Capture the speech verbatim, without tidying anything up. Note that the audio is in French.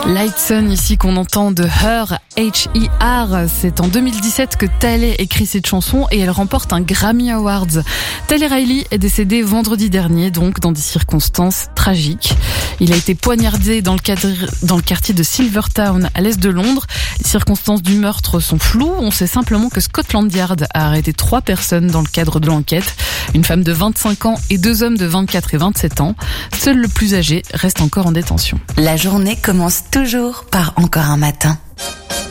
Lightson ici qu'on entend de Her, H E R. C'est en deux mille dix-sept que Thaler écrit cette chanson et elle remporte un Grammy Awards. Thaler Riley est décédé vendredi dernier, donc dans des circonstances tragiques. Il a été poignardé dans le, cadre, dans le quartier de Silvertown à l'est de Londres. Les circonstances du meurtre sont floues. On sait simplement que Scotland Yard a arrêté trois personnes dans le cadre de l'enquête. Une femme de vingt-cinq ans et deux hommes de vingt-quatre et vingt-sept ans. Seul le plus âgé reste encore en détention. La journée commence toujours par encore un matin.